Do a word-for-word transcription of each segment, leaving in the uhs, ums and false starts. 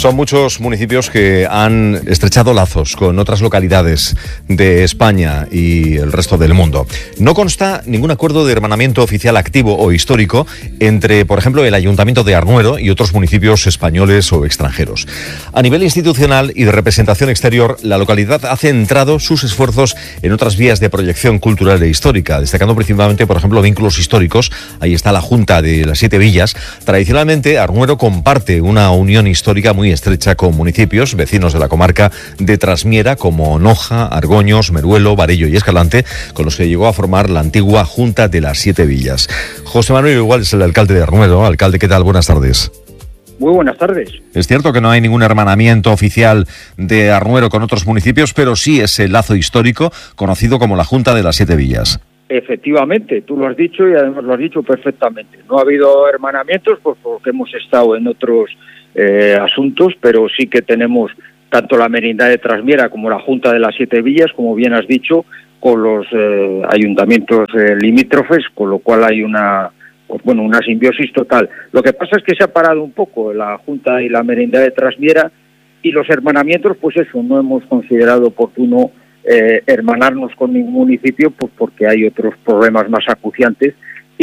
Son muchos municipios que han estrechado lazos con otras localidades de España y el resto del mundo. No consta ningún acuerdo de hermanamiento oficial activo o histórico entre, por ejemplo, el Ayuntamiento de Arnuero y otros municipios españoles o extranjeros. A nivel institucional y de representación exterior, la localidad ha centrado sus esfuerzos en otras vías de proyección cultural e histórica, destacando principalmente, por ejemplo, vínculos históricos. Ahí está la Junta de las Siete Villas. Tradicionalmente, Arnuero comparte una unión histórica muy estrecha con municipios vecinos de la comarca de Trasmiera como Noja, Argoños, Meruelo, Varello y Escalante, con los que llegó a formar la antigua Junta de las Siete Villas. José Manuel Igual es el alcalde de Arnuero. Alcalde, ¿qué tal? Buenas tardes. Muy buenas tardes. Es cierto que no hay ningún hermanamiento oficial de Arnuero con otros municipios, pero sí ese lazo histórico conocido como la Junta de las Siete Villas. Efectivamente, tú lo has dicho y además lo has dicho perfectamente. No ha habido hermanamientos pues, porque hemos estado en otros eh, asuntos, pero sí que tenemos tanto la Merindad de Trasmiera como la Junta de las Siete Villas, como bien has dicho, con los eh, ayuntamientos eh, limítrofes, con lo cual hay una, pues, bueno, una simbiosis total. Lo que pasa es que se ha parado un poco la Junta y la Merindad de Trasmiera y los hermanamientos, pues eso, no hemos considerado oportuno eh, hermanarnos con ningún municipio, pues porque hay otros problemas más acuciantes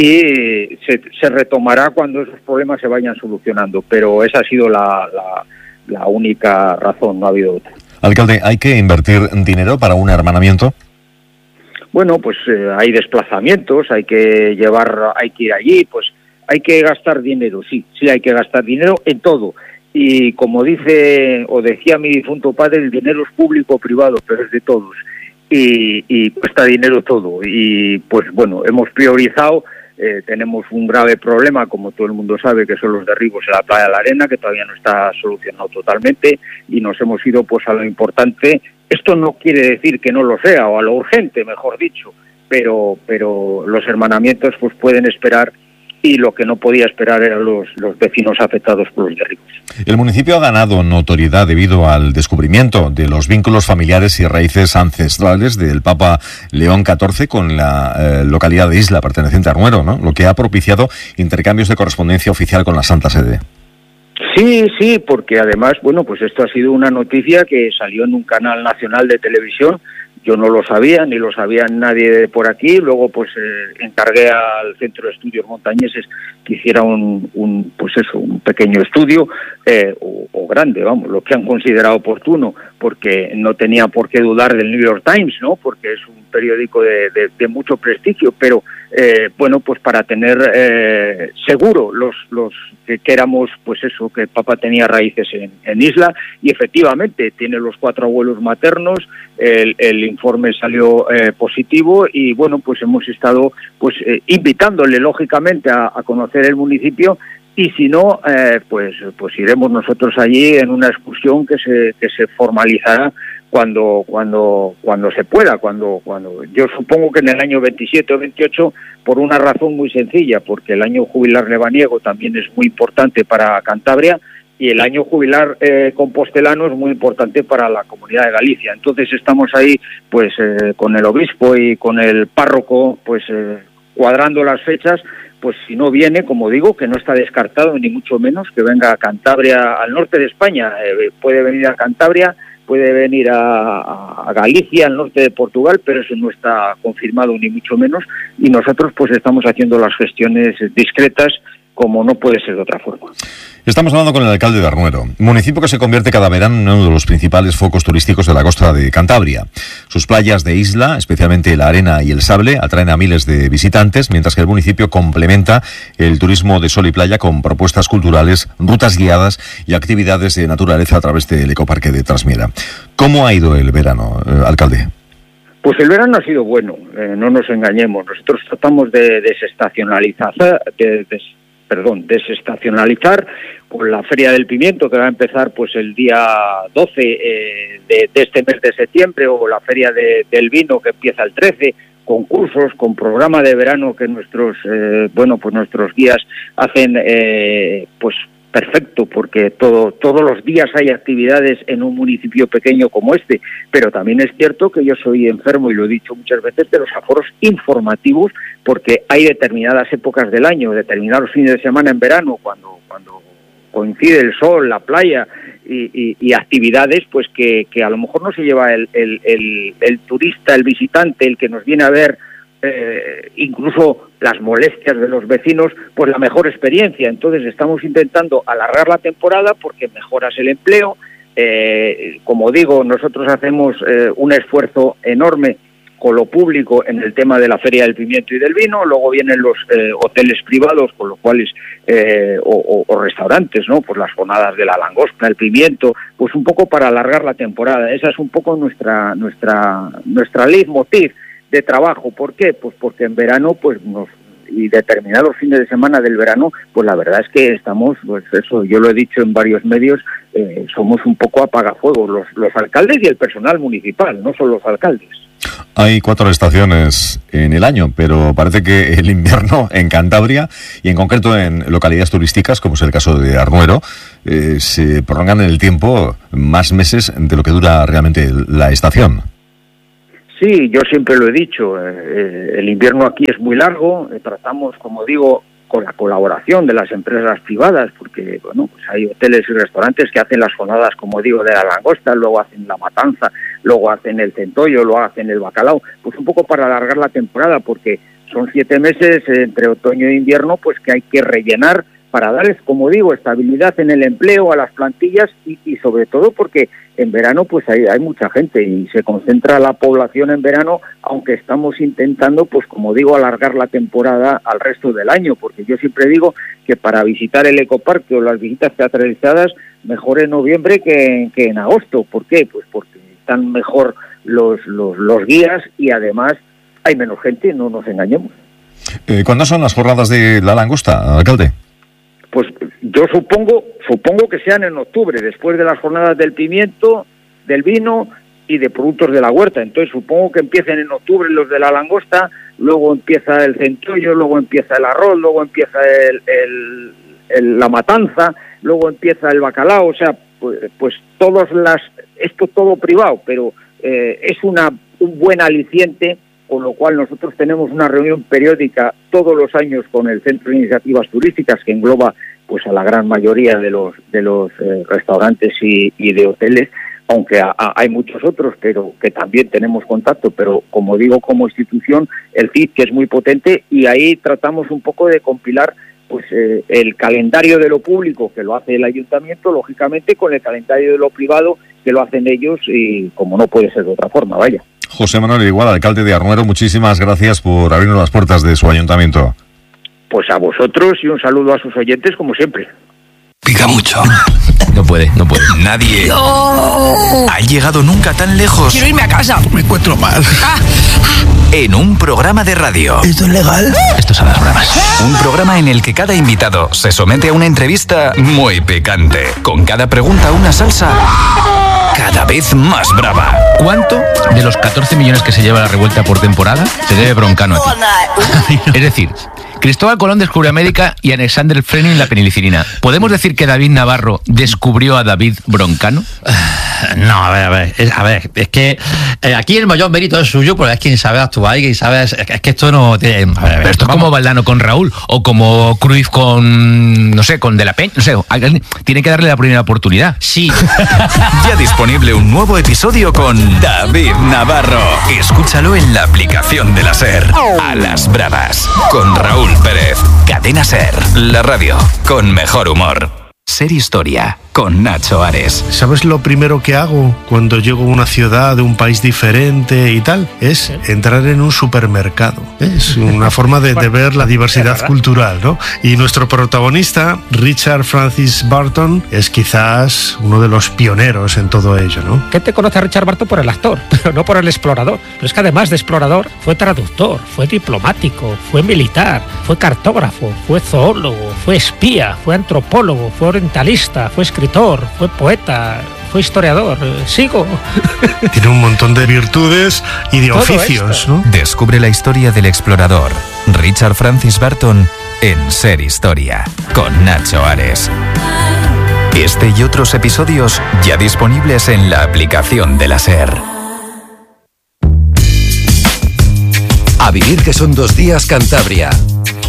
y se, se retomará cuando esos problemas se vayan solucionando, pero esa ha sido la, la, la única razón, no ha habido otra. Alcalde, ¿hay que invertir dinero para un hermanamiento? Bueno, pues eh, hay desplazamientos, hay que llevar, hay que ir allí, pues hay que gastar dinero, sí, sí hay que gastar dinero en todo. Y como dice o decía mi difunto padre, el dinero es público o privado, pero es de todos. Y, y cuesta dinero todo. Y pues bueno, hemos priorizado, eh, tenemos un grave problema, como todo el mundo sabe, que son los derribos en la playa de la Arena, que todavía no está solucionado totalmente, y nos hemos ido pues a lo importante. Esto no quiere decir que no lo sea, o a lo urgente, mejor dicho, pero pero los hermanamientos pues pueden esperar, y lo que no podía esperar eran los, los vecinos afectados por los derribos. El municipio ha ganado notoriedad debido al descubrimiento de los vínculos familiares y raíces ancestrales del Papa León catorce con la eh, localidad de Isla, perteneciente a Arnuero, ¿no? Lo que ha propiciado intercambios de correspondencia oficial con la Santa Sede. Sí, sí, porque además, bueno, pues esto ha sido una noticia que salió en un canal nacional de televisión. Yo no lo sabía, ni lo sabía nadie por aquí. Luego, pues, eh, encargué al Centro de Estudios Montañeses que hiciera un, un pues eso, un pequeño estudio, eh, o, o grande, vamos, lo que han considerado oportuno, porque no tenía por qué dudar del New York Times, ¿no? Porque es un periódico de, de, de mucho prestigio, pero, eh, bueno, pues para tener eh, seguro los, los que, que éramos, pues eso, que el Papa tenía raíces en, en Isla, y efectivamente tiene los cuatro abuelos maternos. El, el informe salió eh, positivo y bueno, pues hemos estado pues eh, invitándole lógicamente a, a conocer el municipio, y si no, eh, pues pues iremos nosotros allí en una excursión que se que se formalizará cuando cuando cuando se pueda, cuando cuando yo supongo que en el año veintisiete o veintiocho, por una razón muy sencilla, porque el año jubilar lebaniego también es muy importante para Cantabria, y el año jubilar eh, compostelano es muy importante para la Comunidad de Galicia. Entonces estamos ahí pues eh, con el obispo y con el párroco pues eh, cuadrando las fechas, pues si no viene, como digo, que no está descartado ni mucho menos que venga a Cantabria, al norte de España, eh, puede venir a Cantabria, puede venir a, a Galicia, al norte de Portugal, pero eso no está confirmado ni mucho menos, y nosotros pues estamos haciendo las gestiones discretas, como no puede ser de otra forma. Estamos hablando con el alcalde de Arnuero, municipio que se convierte cada verano en uno de los principales focos turísticos de la costa de Cantabria. Sus playas de Isla, especialmente la Arena y el Sable, atraen a miles de visitantes, mientras que el municipio complementa el turismo de sol y playa con propuestas culturales, rutas guiadas y actividades de naturaleza a través del ecoparque de Trasmiera. ¿Cómo ha ido el verano, eh, alcalde? Pues el verano ha sido bueno, eh, no nos engañemos. Nosotros tratamos de desestacionalizar, de, de, perdón, desestacionalizar con la Feria del Pimiento, que va a empezar pues el día doce eh, de, de este mes de septiembre, o la Feria de, del Vino, que empieza el trece, concursos, con programa de verano que nuestros, eh, bueno, pues nuestros guías hacen, eh, pues perfecto, porque todo, todos los días hay actividades en un municipio pequeño como este, pero también es cierto que yo soy enfermo, y lo he dicho muchas veces, de los aforos informativos, porque hay determinadas épocas del año, determinados fines de semana en verano, cuando, cuando coincide el sol, la playa y, y, y actividades pues que, que a lo mejor no se lleva el, el, el, el turista, el visitante, el que nos viene a ver, eh, incluso las molestias de los vecinos, pues la mejor experiencia. Entonces estamos intentando alargar la temporada porque mejoras el empleo. Eh, como digo, nosotros hacemos eh, un esfuerzo enorme con lo público en el tema de la Feria del Pimiento y del Vino, luego vienen los eh, hoteles privados, con los cuales, eh, o, o, o restaurantes, ¿no? Pues las jornadas de la langosta, el pimiento, pues un poco para alargar la temporada. Esa es un poco nuestra nuestra nuestra leitmotiv de trabajo. ¿Por qué? Pues porque en verano, pues nos y determinados fines de semana del verano, pues la verdad es que estamos, pues eso, yo lo he dicho en varios medios, eh, somos un poco apagafuegos, los, los alcaldes y el personal municipal, no solo los alcaldes. Hay cuatro estaciones en el año, pero parece que el invierno en Cantabria y en concreto en localidades turísticas, como es el caso de Arnuero, eh, se prolongan en el tiempo más meses de lo que dura realmente la estación. Sí, yo siempre lo he dicho, eh, el invierno aquí es muy largo, eh, tratamos, como digo, con la colaboración de las empresas privadas, porque bueno, pues hay hoteles y restaurantes que hacen las jornadas, como digo, de la langosta, luego hacen la matanza, luego hacen el centollo, luego hacen el bacalao, pues un poco para alargar la temporada, porque son siete meses eh, entre otoño e invierno, pues que hay que rellenar para darles, como digo, estabilidad en el empleo a las plantillas y, y sobre todo porque en verano pues hay, hay mucha gente y se concentra la población en verano, aunque estamos intentando, pues como digo, alargar la temporada al resto del año, porque yo siempre digo que para visitar el ecoparque o las visitas teatralizadas, mejor en noviembre que, que en agosto. ¿Por qué? Pues porque están mejor los, los, los guías y además hay menos gente, no nos engañemos. Eh, ¿Cuándo son las jornadas de la langosta, alcalde? Pues yo supongo supongo que sean en octubre, después de las jornadas del pimiento, del vino y de productos de la huerta. Entonces supongo que empiecen en octubre los de la langosta, luego empieza el centollo, luego empieza el arroz, luego empieza el, el, el, la matanza, luego empieza el bacalao. O sea, pues, pues todas las esto todo privado, pero eh, es una un buen aliciente, con lo cual nosotros tenemos una reunión periódica todos los años con el Centro de Iniciativas Turísticas, que engloba pues a la gran mayoría de los de los eh, restaurantes y, y de hoteles, aunque a, a, hay muchos otros, pero que también tenemos contacto, pero como digo, como institución, el C I D, que es muy potente, y ahí tratamos un poco de compilar pues eh, el calendario de lo público, que lo hace el ayuntamiento, lógicamente, con el calendario de lo privado, que lo hacen ellos, y como no puede ser de otra forma, vaya. José Manuel Igual, alcalde de Arnuero, muchísimas gracias por abrirnos las puertas de su ayuntamiento. Pues a vosotros y un saludo a sus oyentes, como siempre. Pica mucho. No puede, no puede. Nadie ¡Oh! ha llegado nunca tan lejos. Quiero irme a casa. Me encuentro mal. Ah, En un programa de radio. ¿Esto es legal? Esto son las bravas. Un programa en el que cada invitado se somete a una entrevista muy picante. Con cada pregunta una salsa cada vez más brava. ¿Cuánto de los catorce millones que se lleva la revuelta por temporada se debe Broncano a ti? Es decir, Cristóbal Colón descubrió América y Alexander Fleming la penicilina. ¿Podemos decir que David Navarro descubrió a David Broncano? No, a ver, a ver, es, a ver, es que eh, aquí el mayor mérito es suyo, porque es quien sabe actuar y quien sabe, es, es que esto no tiene... A ver, a ver, Pero esto es como Valdano con Raúl, o como Cruyff con, no sé, con De la Peña, no sé, alguien tiene que darle la primera oportunidad. Sí. Ya disponible un nuevo episodio con David Navarro. Escúchalo en la aplicación de la SER. A las bravas, con Raúl Pérez. Cadena SER, la radio con mejor humor. Ser Historia, con Nacho Ares. ¿Sabes lo primero que hago cuando llego a una ciudad de un país diferente y tal? Es entrar en un supermercado. Es una forma de, de ver la diversidad cultural, ¿no? Y nuestro protagonista, Richard Francis Burton, es quizás uno de los pioneros en todo ello, ¿no? ¿Qué te conoce a Richard Burton por el actor, pero no por el explorador? Pero es que además de explorador, fue traductor, fue diplomático, fue militar, fue cartógrafo, fue zoólogo, fue espía, fue antropólogo, fue orientalista, fue escritor, fue poeta, fue historiador. Sigo. Tiene un montón de virtudes y de Todo oficios, esto. ¿no? Descubre la historia del explorador, Richard Francis Burton, en Ser Historia, con Nacho Ares. Este y otros episodios ya disponibles en la aplicación de la SER. A vivir que son dos días Cantabria.